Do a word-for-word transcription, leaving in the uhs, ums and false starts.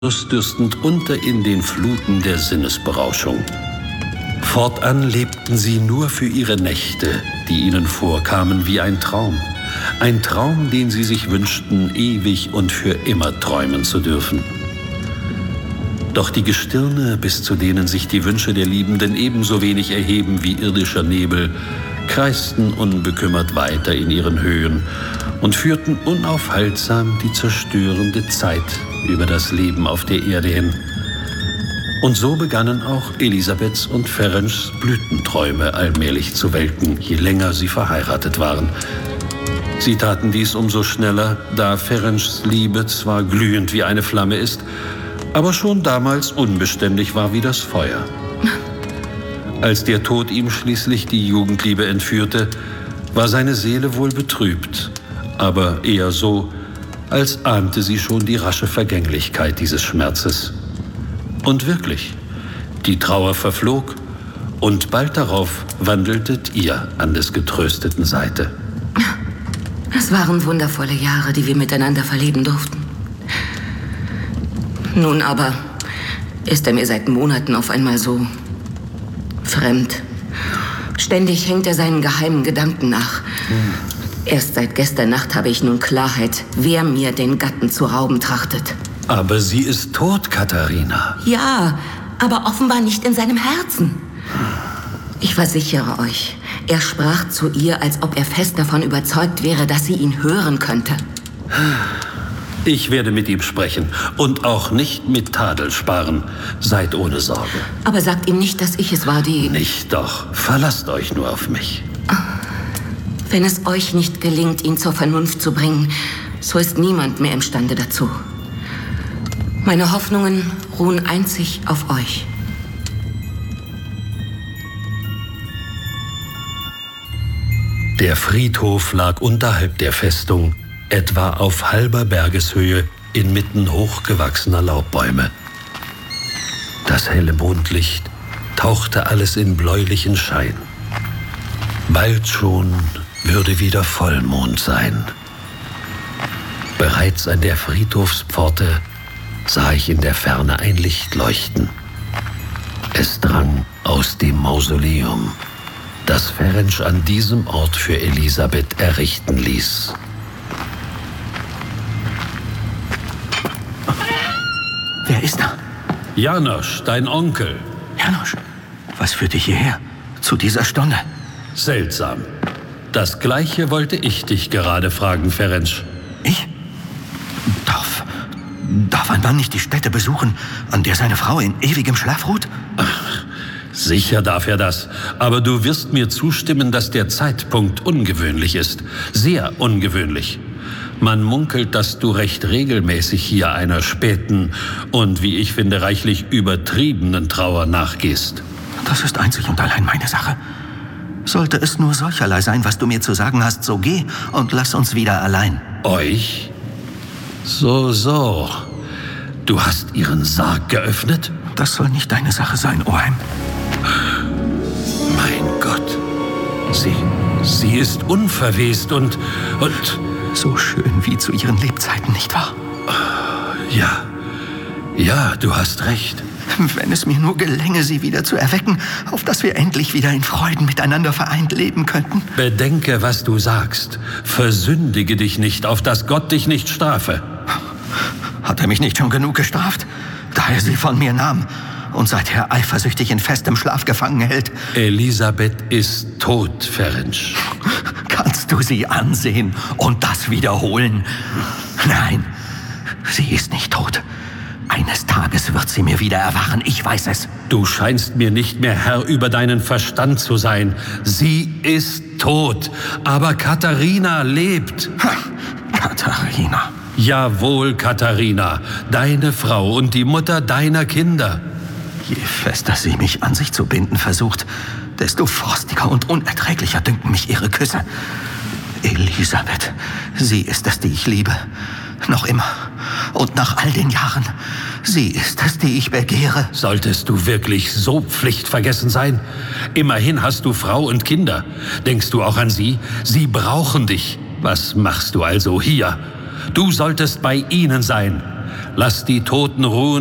durstdürstend unter in den Fluten der Sinnesberauschung. Fortan lebten sie nur für ihre Nächte, die ihnen vorkamen wie ein Traum. Ein Traum, den sie sich wünschten, ewig und für immer träumen zu dürfen. Doch die Gestirne, bis zu denen sich die Wünsche der Liebenden ebenso wenig erheben wie irdischer Nebel, kreisten unbekümmert weiter in ihren Höhen und führten unaufhaltsam die zerstörende Zeit über das Leben auf der Erde hin. Und so begannen auch Elisabeths und Ferencs Blütenträume allmählich zu welken, je länger sie verheiratet waren. Sie taten dies umso schneller, da Ferencs Liebe zwar glühend wie eine Flamme ist, aber schon damals unbeständig war wie das Feuer. Als der Tod ihm schließlich die Jugendliebe entführte, war seine Seele wohl betrübt, aber eher so, als ahnte sie schon die rasche Vergänglichkeit dieses Schmerzes. Und wirklich, die Trauer verflog, und bald darauf wandeltet ihr an des Getrösteten Seite. Es waren wundervolle Jahre, die wir miteinander verleben durften. Nun aber ist er mir seit Monaten auf einmal so fremd. Ständig hängt er seinen geheimen Gedanken nach. Hm. Erst seit gestern Nacht habe ich nun Klarheit, wer mir den Gatten zu rauben trachtet. Aber sie ist tot, Katharina. Ja, aber offenbar nicht in seinem Herzen. Ich versichere euch, er sprach zu ihr, als ob er fest davon überzeugt wäre, dass sie ihn hören könnte. Ich werde mit ihm sprechen und auch nicht mit Tadel sparen. Seid ohne Sorge. Aber sagt ihm nicht, dass ich es war, die... Nicht doch. Verlasst euch nur auf mich. Wenn es euch nicht gelingt, ihn zur Vernunft zu bringen, so ist niemand mehr imstande dazu. Meine Hoffnungen ruhen einzig auf euch. Der Friedhof lag unterhalb der Festung, etwa auf halber Bergeshöhe, inmitten hochgewachsener Laubbäume. Das helle Mondlicht tauchte alles in bläulichen Schein. Bald schon würde wieder Vollmond sein. Bereits an der Friedhofspforte sah ich in der Ferne ein Licht leuchten. Es drang aus dem Mausoleum, das Ferenc an diesem Ort für Elisabeth errichten ließ. Wer ist da? Janosch, dein Onkel. Janosch, was führt dich hierher? Zu dieser Stunde? Seltsam. Das Gleiche wollte ich dich gerade fragen, Ferenc. Ich? Darf, darf ein Mann nicht die Stätte besuchen, an der seine Frau in ewigem Schlaf ruht? Ach, sicher darf er das. Aber du wirst mir zustimmen, dass der Zeitpunkt ungewöhnlich ist. Sehr ungewöhnlich. Man munkelt, dass du recht regelmäßig hier einer späten und, wie ich finde, reichlich übertriebenen Trauer nachgehst. Das ist einzig und allein meine Sache. Sollte es nur solcherlei sein, was du mir zu sagen hast, so geh und lass uns wieder allein. Euch? So, so. Du hast ihren Sarg geöffnet? Das soll nicht deine Sache sein, Oheim. Mein Gott. Sie, sie ist unverwest und, und... So schön wie zu ihren Lebzeiten, nicht wahr? Ja, ja, du hast recht. Wenn es mir nur gelänge, sie wieder zu erwecken, auf dass wir endlich wieder in Freuden miteinander vereint leben könnten. Bedenke, was du sagst. Versündige dich nicht, auf dass Gott dich nicht strafe. Hat er mich nicht schon genug gestraft, da er sie von mir nahm und seither eifersüchtig in festem Schlaf gefangen hält? Elisabeth ist tot, Ferenc. Kannst du sie ansehen und das wiederholen? Nein, sie ist nicht tot. Eines Tages wird sie mir wieder erwachen, ich weiß es. Du scheinst mir nicht mehr Herr über deinen Verstand zu sein. Sie ist tot, aber Katharina lebt. Ha, Katharina. Jawohl, Katharina, deine Frau und die Mutter deiner Kinder. Je fester sie mich an sich zu binden versucht, desto frostiger und unerträglicher dünken mich ihre Küsse. Elisabeth, sie ist es, die ich liebe. Noch immer. Und nach all den Jahren. Sie ist es, die ich begehre. Solltest du wirklich so pflichtvergessen sein? Immerhin hast du Frau und Kinder. Denkst du auch an sie? Sie brauchen dich. Was machst du also hier? Du solltest bei ihnen sein. lasst die Toten ruhen